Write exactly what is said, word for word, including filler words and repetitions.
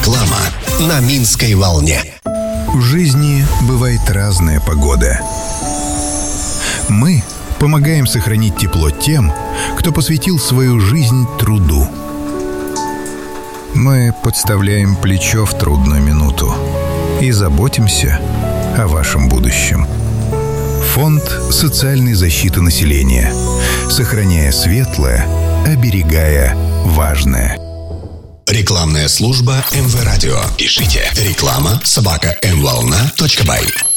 Реклама на Минской волне. В жизни бывает разная погода. Мы помогаем сохранить тепло тем, кто посвятил свою жизнь труду. Мы подставляем плечо в трудную минуту и заботимся о вашем будущем. Фонд социальной защиты населения. Сохраняя светлое, оберегая важное. Рекламная служба эм вэ Радио. Пишите реклама собака эм волна точка бай.